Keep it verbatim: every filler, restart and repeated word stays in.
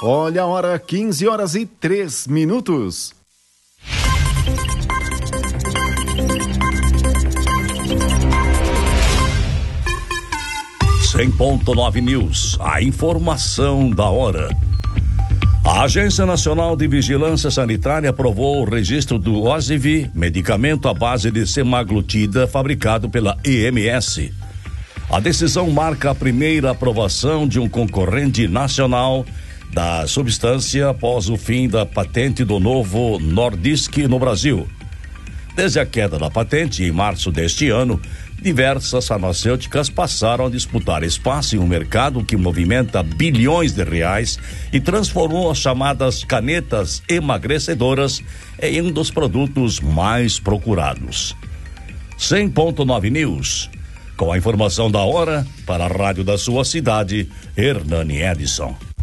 Olha a hora, quinze horas e três minutos. cem ponto nove News, a informação da hora. A Agência Nacional de Vigilância Sanitária aprovou o registro do Osivi, medicamento à base de semaglutida fabricado pela E M S. A decisão marca a primeira aprovação de um concorrente nacional da substância após o fim da patente do novo Nordisk no Brasil. Desde a queda da patente, em março deste ano, diversas farmacêuticas passaram a disputar espaço em um mercado que movimenta bilhões de reais e transformou as chamadas canetas emagrecedoras em um dos produtos mais procurados. cem ponto nove News, com a informação da hora para a rádio da sua cidade, Hernani Edson.